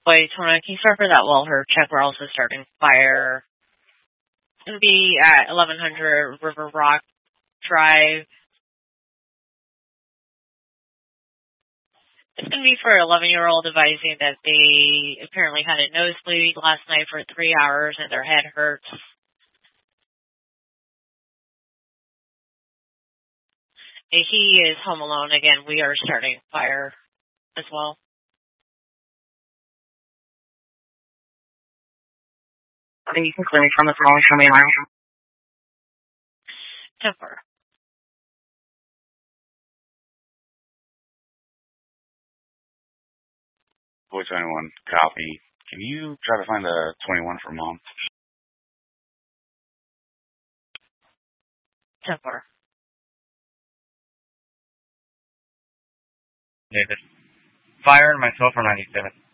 Wait, Tona, can you start for that Wellhurst check? We're also starting fire. It's going to be at 1100 River Rock Drive. It's going to be for an 11-year-old advising that they apparently had a nosebleed last night for 3 hours and their head hurts. He is home alone. Again, we are starting fire as well. I think you can clear me from the phone. Show me around. Temper. 421, copy. Can you try to find the 21 for Mom? Temper. David. Fire and myself are 97.